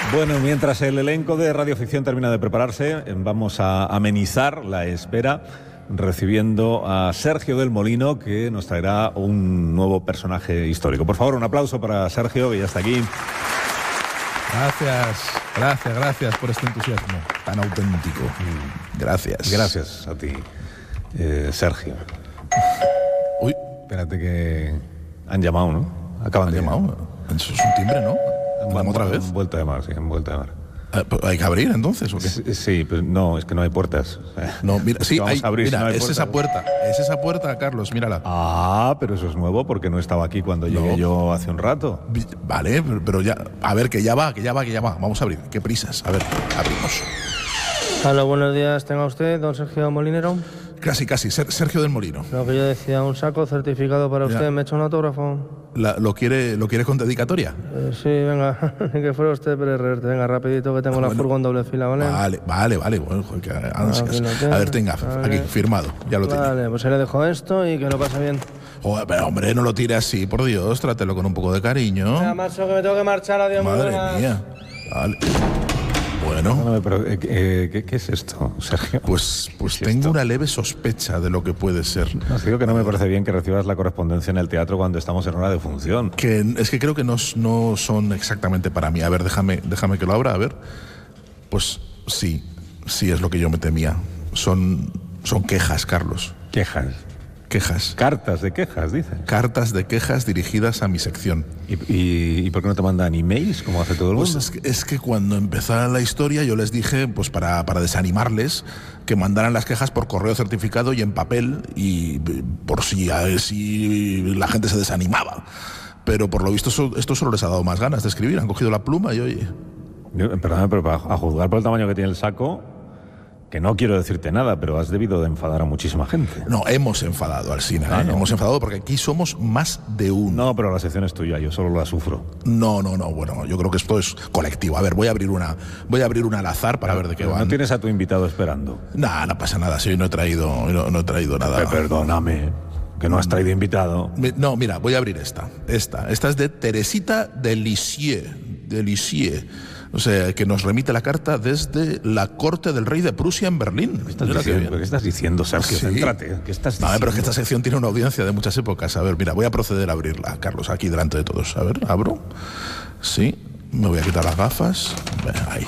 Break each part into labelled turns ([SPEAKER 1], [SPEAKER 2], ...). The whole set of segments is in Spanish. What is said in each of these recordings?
[SPEAKER 1] Bueno, mientras el elenco de Radioficción termina de prepararse, vamos a amenizar la espera recibiendo a Sergio del Molino, que nos traerá un nuevo personaje histórico. Por favor, un aplauso para Sergio, que ya está aquí.
[SPEAKER 2] Gracias por este entusiasmo tan auténtico. Gracias.
[SPEAKER 1] Gracias a ti, Sergio.
[SPEAKER 2] Uy,
[SPEAKER 1] espérate que han llamado, ¿no?
[SPEAKER 2] Acaban de llamar. Eso es un timbre, ¿no? ¿Otra vez?
[SPEAKER 1] Han vuelto a llamar, sí, han vuelto a llamar.
[SPEAKER 2] ¿Hay que abrir entonces o qué?
[SPEAKER 1] Sí, pero no, es que no hay puertas.
[SPEAKER 2] No, mira, sí,
[SPEAKER 1] vamos a abrir,
[SPEAKER 2] mira,
[SPEAKER 1] si no hay
[SPEAKER 2] es
[SPEAKER 1] puertas.
[SPEAKER 2] esa puerta, Carlos, mírala.
[SPEAKER 1] Ah, pero eso es nuevo porque no estaba aquí cuando llegué yo hace un rato.
[SPEAKER 2] Vale, pero ya, a ver, que ya va. Vamos a abrir, qué prisas. A ver, abrimos.
[SPEAKER 3] Hola, buenos días, tenga usted, don Sergio Molinero.
[SPEAKER 2] Casi, Sergio del Molino.
[SPEAKER 3] Lo que yo decía, un saco certificado para usted, ¿me echa un autógrafo?
[SPEAKER 2] ¿Lo quiere con dedicatoria?
[SPEAKER 3] Sí, venga, que fuera usted Pérez Reverte, venga, rapidito que tengo la furgo en doble fila, ¿vale?
[SPEAKER 2] Vale, bueno, que ansias. A ver, tenga, aquí, firmado, ya lo tiene.
[SPEAKER 3] Vale, pues ahí le dejo esto y que lo pase bien.
[SPEAKER 2] Joder, pero hombre, no lo tire así, por Dios, trátelo con un poco de cariño.
[SPEAKER 3] Venga, macho, que me tengo que marchar, adiós.
[SPEAKER 2] Madre mía. Vale. Bueno.
[SPEAKER 1] Pero, ¿qué es esto, Sergio?
[SPEAKER 2] Pues tengo una leve sospecha de lo que puede ser.
[SPEAKER 1] No, digo que no me parece bien que recibas la correspondencia en el teatro cuando estamos en hora de función.
[SPEAKER 2] Es que creo que no son exactamente para mí. A ver, déjame que lo abra, a ver. Pues sí es lo que yo me temía. Son quejas, Carlos.
[SPEAKER 1] ¿Quejas? Cartas de quejas, dicen.
[SPEAKER 2] Cartas de quejas dirigidas a mi sección.
[SPEAKER 1] ¿Y por qué no te mandan emails como hace todo el mundo?
[SPEAKER 2] Pues es que cuando empezara la historia yo les dije, pues para desanimarles, que mandaran las quejas por correo certificado y en papel, y por si la gente se desanimaba. Pero por lo visto esto solo les ha dado más ganas de escribir. Han cogido la pluma y oye...
[SPEAKER 1] Perdóname, pero a juzgar por el tamaño que tiene el saco... Que no quiero decirte nada, pero has debido de enfadar a muchísima gente.
[SPEAKER 2] No, hemos enfadado al cine. No. Hemos enfadado porque aquí somos más de uno.
[SPEAKER 1] No, pero la sección es tuya, yo solo la sufro.
[SPEAKER 2] No, bueno, yo creo que esto es colectivo. A ver, voy a abrir una al azar para ver de qué va.
[SPEAKER 1] ¿No tienes a tu invitado esperando?
[SPEAKER 2] Nah, no pasa nada, sí, no he traído nada.
[SPEAKER 1] Perdóname, que no has traído invitado.
[SPEAKER 2] No, mira, voy a abrir esta. Esta es de Teresita de Lisieux. O sea, que nos remite la carta desde la corte del rey de Prusia en Berlín.
[SPEAKER 1] ¿Qué estás diciendo, Sergio?
[SPEAKER 2] Sí.
[SPEAKER 1] Céntrate. ¿Qué estás diciendo?
[SPEAKER 2] No, pero es que esta sección tiene una audiencia de muchas épocas. A ver, mira, voy a proceder a abrirla, Carlos, aquí delante de todos. A ver, abro. Sí, me voy a quitar las gafas. Ahí.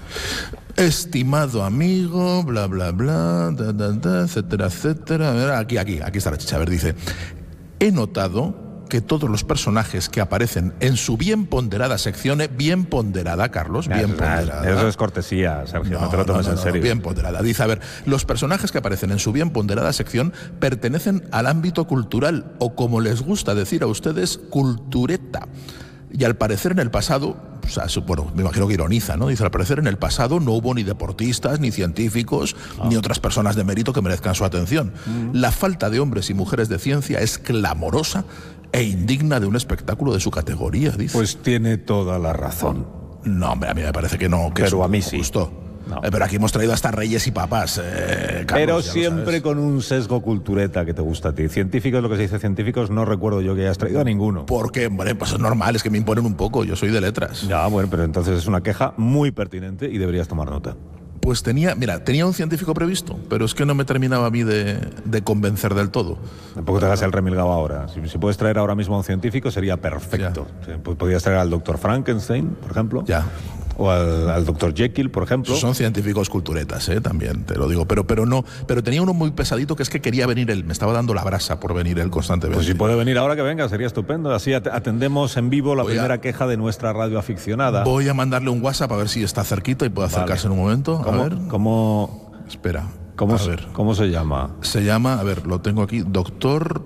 [SPEAKER 2] Estimado amigo, bla, bla, bla, etcétera. A ver, aquí está la chicha. A ver, dice: he notado que todos los personajes que aparecen en su bien ponderada sección, bien ponderada, Carlos, bien ponderada.
[SPEAKER 1] Eso es cortesía, Sergio, no te lo tomes en serio.
[SPEAKER 2] Bien ponderada. Dice, a ver, los personajes que aparecen en su bien ponderada sección pertenecen al ámbito cultural, o como les gusta decir a ustedes, cultureta. Y al parecer en el pasado, o sea, bueno, me imagino que ironiza, ¿no? Dice, al parecer en el pasado no hubo ni deportistas, ni científicos, ni otras personas de mérito que merezcan su atención. La falta de hombres y mujeres de ciencia es clamorosa e indigna de un espectáculo de su categoría, dice.
[SPEAKER 1] Pues tiene toda la razón.
[SPEAKER 2] No, hombre, a mí me parece que no, que
[SPEAKER 1] pero
[SPEAKER 2] es
[SPEAKER 1] a mí sí.
[SPEAKER 2] Justo.
[SPEAKER 1] No.
[SPEAKER 2] Pero aquí hemos traído hasta reyes y papas, Carlos,
[SPEAKER 1] pero siempre con un sesgo cultureta que te gusta a ti. Científicos, lo que se dice científicos, no recuerdo yo que hayas traído a ninguno.
[SPEAKER 2] Porque, hombre, pues es normal, es que me imponen un poco, yo soy de letras.
[SPEAKER 1] Ya, bueno, pero entonces es una queja muy pertinente y deberías tomar nota.
[SPEAKER 2] Pues tenía un científico previsto, pero es que no me terminaba a mí de convencer del todo.
[SPEAKER 1] Tampoco te hagas el remilgado ahora. Si puedes traer ahora mismo a un científico sería perfecto. Podrías traer al doctor Frankenstein, por ejemplo.
[SPEAKER 2] Ya.
[SPEAKER 1] O al doctor Jekyll, por ejemplo.
[SPEAKER 2] Son científicos culturetas, también, te lo digo. Pero tenía uno muy pesadito que es que quería venir él. Me estaba dando la brasa por venir él constantemente.
[SPEAKER 1] Pues si puede venir ahora que venga, sería estupendo. Así atendemos en vivo la primera queja de nuestra radio aficionada.
[SPEAKER 2] Voy a mandarle un WhatsApp a ver si está cerquita y puede acercarse en un momento.
[SPEAKER 1] ¿Cómo?
[SPEAKER 2] Espera.
[SPEAKER 1] ¿Cómo se llama?
[SPEAKER 2] Se llama, a ver, lo tengo aquí, Doctor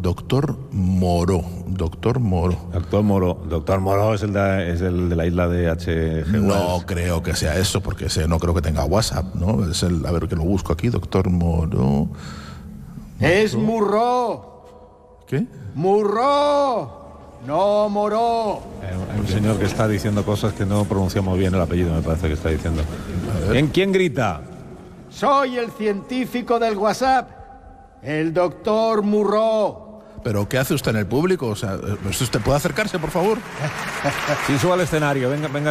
[SPEAKER 2] Moro. Doctor Moro.
[SPEAKER 1] Doctor Moro es el de la isla de H.G. Wells.
[SPEAKER 2] No creo que sea eso, porque no creo que tenga WhatsApp, ¿no? A ver que lo busco aquí, Doctor Moro.
[SPEAKER 4] Es Murro.
[SPEAKER 2] ¿Qué?
[SPEAKER 4] Murro. No Moro.
[SPEAKER 1] Hay un señor que está diciendo cosas que no pronunciamos bien el apellido, me parece que está diciendo. ¿Quién grita?
[SPEAKER 4] Soy el científico del WhatsApp, el doctor Murro.
[SPEAKER 2] ¿Pero qué hace usted en el público? O sea, ¿usted puede acercarse, por favor?
[SPEAKER 1] Sí, suba al escenario, venga.